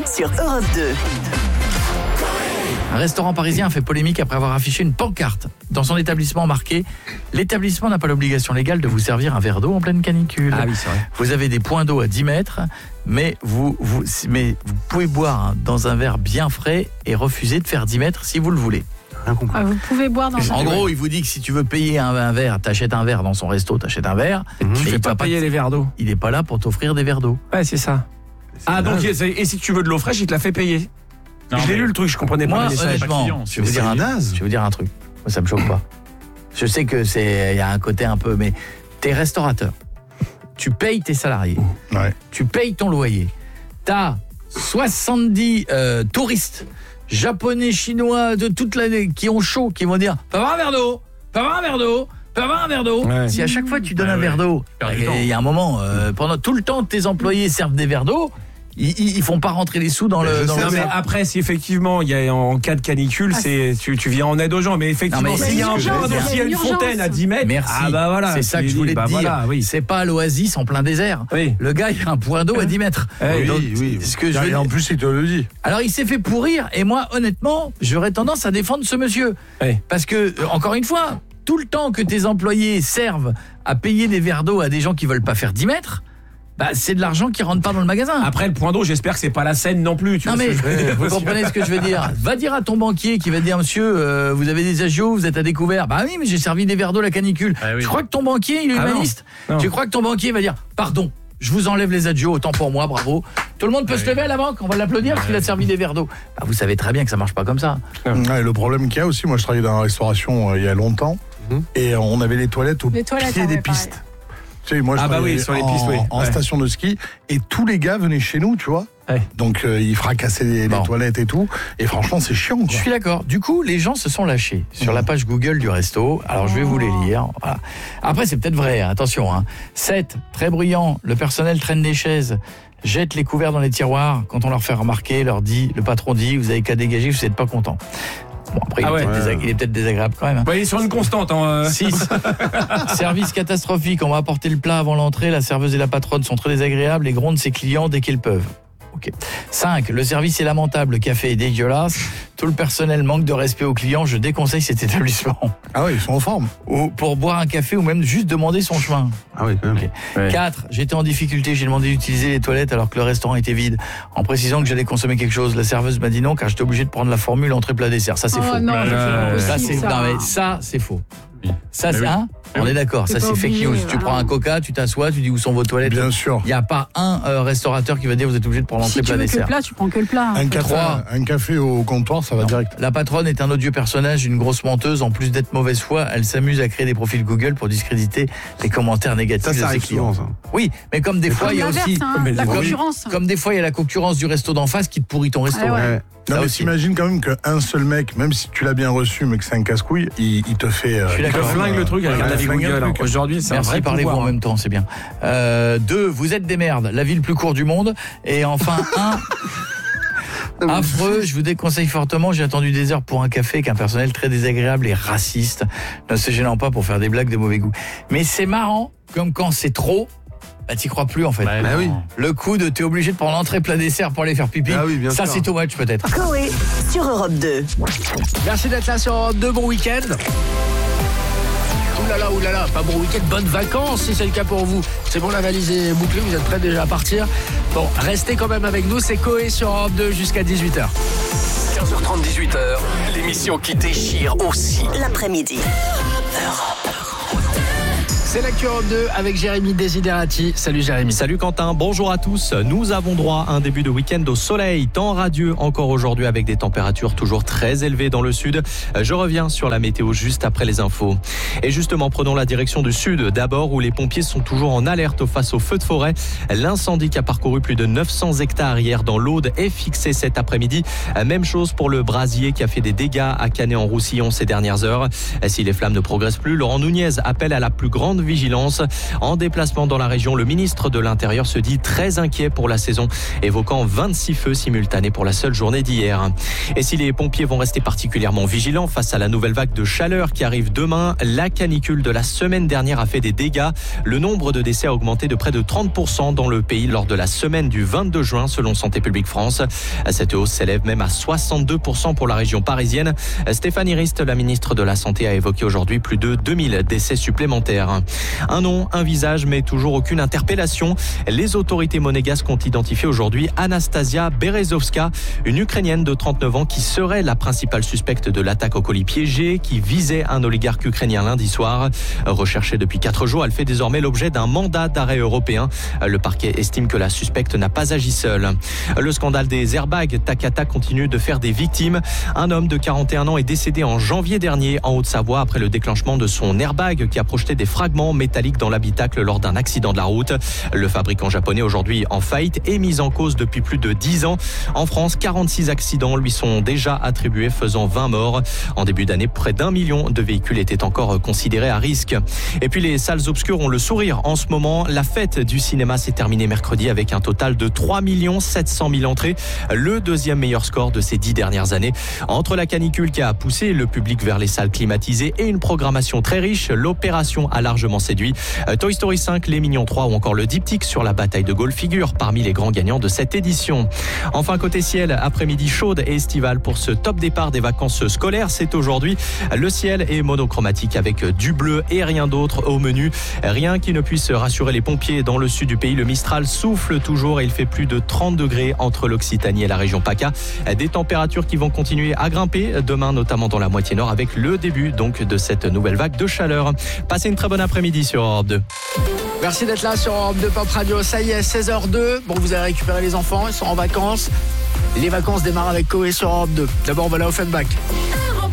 sur Europe 2. Un restaurant parisien a fait polémique après avoir affiché une pancarte dans son établissement marqué « L'établissement n'a pas l'obligation légale de vous servir un verre d'eau en pleine canicule. » Ah oui, c'est vrai. Vous avez des points d'eau à 10 mètres, mais vous pouvez boire dans un verre bien frais et refuser de faire 10 mètres si vous le voulez. Vous pouvez boire dans En gros, il vous dit que si tu veux payer un verre, t'achètes un verre dans son resto, t'achètes un verre. Tu fais pas payer les verres d'eau. Il n'est pas là pour t'offrir des verres d'eau. Ouais, c'est ça. Donc, et si tu veux de l'eau fraîche, il te la fait payer. Je l'ai lu le truc, je comprenais pas. Moi, les messages. honnêtement, je vais vous dire un truc. Moi, ça me choque pas. Je sais que il y a un côté un peu, mais t'es restaurateur. Tu payes tes salariés. Ouais. Tu payes ton loyer. T'as 70 touristes japonais, chinois de toute l'année qui ont chaud, qui vont dire « Peut avoir un verre d'eau, peut avoir un verre d'eau, peut avoir un verre d'eau. » Si à chaque fois tu donnes un verre d'eau, il y a un moment, pendant tout le temps tes employés servent des verres d'eau, ils font pas rentrer les sous dans le... mais après, si effectivement, il y a en cas de canicule, tu viens en aide aux gens. Mais effectivement, s'il y a s'il y a une fontaine à 10 mètres, merci. Voilà. C'est ça que je voulais te dire. Voilà, oui. C'est pas l'oasis en plein désert. Oui. Le gars, il a un point d'eau à 10 mètres. Oui. Ce que je veux Et en plus, il te le dit. Alors, il s'est fait pourrir. Et moi, honnêtement, j'aurais tendance à défendre ce monsieur. Oui. Parce que, encore une fois, tout le temps que tes employés servent à payer des verres d'eau à des gens qui veulent pas faire 10 mètres, c'est de l'argent qui rentre pas dans le magasin. Après, le point d'eau, j'espère que c'est pas la Seine non plus. Non mais, vous comprenez ce que je veux dire. Va dire à ton banquier qui va dire « Monsieur, vous avez des agios, vous êtes à découvert. » Bah oui, mais j'ai servi des verres d'eau la canicule. Tu crois que ton banquier, il est humaniste? Non. Tu crois que ton banquier va dire « Pardon, je vous enlève les agios, autant pour moi, bravo. » Tout le monde peut se lever à la banque, on va l'applaudir parce qu'il a servi des verres d'eau. Vous savez très bien que ça marche pas comme ça. Ouais, le problème qu'il y a aussi, moi je travaillais dans la restauration il y a longtemps, et on avait les toilettes au pied des pistes. Tu sais, moi je travaillais sur les pistes, en station de ski, et tous les gars venaient chez nous, tu vois. Ouais. Donc ils fracassaient les toilettes et tout, et franchement c'est chiant, quoi. Je suis d'accord. Du coup, les gens se sont lâchés sur la page Google du resto. Alors je vais vous les lire. Voilà. Après c'est peut-être vrai, attention. 7, très bruyant, le personnel traîne des chaises, jette les couverts dans les tiroirs. Quand on leur fait remarquer, le patron dit, vous avez qu'à dégager, vous n'êtes pas content. Bon, après, il est peut-être désagréable quand même. Il est sur une constante. 6. Service catastrophique. On va apporter le plat avant l'entrée. La serveuse et la patronne sont très désagréables et grondent ses clients dès qu'ils peuvent. Okay. 5. Le service est lamentable. Le café est dégueulasse. Tout le personnel manque de respect aux clients. Je déconseille cet établissement. Ah oui, ils sont en forme. Ou pour boire un café ou même juste demander son chemin. Ah oui, quand même. Okay. Ouais. 4. J'étais en difficulté. J'ai demandé d'utiliser les toilettes alors que le restaurant était vide. En précisant que j'allais consommer quelque chose. La serveuse m'a dit non car j'étais obligé de prendre la formule entrée plat dessert. Ça c'est faux. Non, ça c'est faux. Ça c'est on est d'accord, ça c'est fake news. Tu prends un coca, tu t'assois, tu dis où sont vos toilettes. Bien sûr. Il n'y a pas un restaurateur qui va dire vous êtes obligé de prendre l'entrée plat dessert. Si tu veux que le plat, tu prends que le plat. Un café au comptoir, ça va direct. La patronne est un odieux personnage, une grosse menteuse. En plus d'être mauvaise foi, elle s'amuse à créer des profils Google pour discréditer les commentaires négatifs de ses clients. Ça. Oui, mais comme des fois il y a aussi la concurrence. Comme des fois il y a la concurrence du resto d'en face qui te pourrit ton resto. Ouais. Non, mais t'imagines quand même qu'un seul mec, même si tu l'as bien reçu, mais que c'est un casse-couille, il te fait... il te flingue le truc avec la vie Google. Aujourd'hui, c'est merci, parlez-vous en même temps, c'est bien. 2, vous êtes des merdes, la vie le plus court du monde. Et enfin, 1... affreux, je vous déconseille fortement, j'ai attendu des heures pour un café avec un personnel très désagréable et raciste, ne se gênant pas pour faire des blagues de mauvais goût. Mais c'est marrant, comme quand c'est trop, t'y crois plus en fait. Oui. Le coup de t'es obligé de prendre l'entrée plat dessert pour aller faire pipi, ça c'est too much peut-être. Coé sur Europe 2. Merci d'être là sur Europe 2, bon week-end. Oulala, pas bon week-end, bonnes vacances si c'est le cas pour vous. C'est bon, la valise est bouclée, vous êtes prêts déjà à partir? Bon, restez quand même avec nous, c'est Coé sur Europe 2 jusqu'à 18h. 15h30, 18h, l'émission qui déchire aussi l'après-midi. C'est l'actu Europe 2 avec Jérémy Desiderati. Salut Jérémy. Salut Quentin, bonjour à tous. Nous avons droit à un début de week-end au soleil, temps radieux encore aujourd'hui avec des températures toujours très élevées dans le sud. Je reviens sur la météo juste après les infos. Et justement, prenons la direction du sud d'abord où les pompiers sont toujours en alerte face aux feux de forêt. L'incendie qui a parcouru plus de 900 hectares hier dans l'Aude est fixé cet après-midi. Même chose pour le brasier qui a fait des dégâts à Canet-en-Roussillon ces dernières heures. Si les flammes ne progressent plus, Laurent Nunez appelle à la plus grande grande vigilance. En déplacement dans la région, le ministre de l'Intérieur se dit très inquiet pour la saison, évoquant 26 feux simultanés pour la seule journée d'hier. Et si les pompiers vont rester particulièrement vigilants face à la nouvelle vague de chaleur qui arrive demain, la canicule de la semaine dernière a fait des dégâts. Le nombre de décès a augmenté de près de 30% dans le pays lors de la semaine du 22 juin selon Santé publique France. Cette hausse s'élève même à 62% pour la région parisienne. Stéphanie Rist, la ministre de la Santé, a évoqué aujourd'hui plus de 2000 décès supplémentaires. Un nom, un visage, mais toujours aucune interpellation. Les autorités monégasques ont identifié aujourd'hui Anastasia Berezovska, une Ukrainienne de 39 ans qui serait la principale suspecte de l'attaque au colis piégé qui visait un oligarque ukrainien lundi soir. Recherchée depuis 4 jours, elle fait désormais l'objet d'un mandat d'arrêt européen. Le parquet estime que la suspecte n'a pas agi seule. Le scandale des airbags Takata continue de faire des victimes. Un homme de 41 ans est décédé en janvier dernier en Haute-Savoie après le déclenchement de son airbag qui a projeté des fragments métalliques dans l'habitacle lors d'un accident de la route. Le fabricant japonais, aujourd'hui en faillite, est mis en cause depuis plus de 10 ans. En France, 46 accidents lui sont déjà attribués, faisant 20 morts. En début d'année, près d'1 million de véhicules étaient encore considérés à risque. Et puis les salles obscures ont le sourire en ce moment. La fête du cinéma s'est terminée mercredi avec un total de 3 700 000 entrées, le deuxième meilleur score de ces 10 dernières années. Entre la canicule qui a poussé le public vers les salles climatisées et une programmation très riche, l'opération a largement séduit. Toy Story 5, Les Mignons 3 ou encore le diptyque sur la bataille de Gaulle figurent parmi les grands gagnants de cette édition. Enfin, côté ciel, après-midi chaude et estivale pour ce top départ des vacances scolaires. C'est aujourd'hui. Le ciel est monochromatique avec du bleu et rien d'autre au menu. Rien qui ne puisse rassurer les pompiers dans le sud du pays. Le Mistral souffle toujours et il fait plus de 30 degrés entre l'Occitanie et la région PACA. Des températures qui vont continuer à grimper demain, notamment dans la moitié nord, avec le début donc de cette nouvelle vague de chaleur. Passez une très bonne après-midi sur Europe 2. Merci d'être là sur Europe 2 Pop Radio. Ça y est, 16h02. Bon, vous avez récupéré les enfants, ils sont en vacances. Les vacances démarrent avec Koé sur Europe 2. D'abord, on va aller à Offenbach.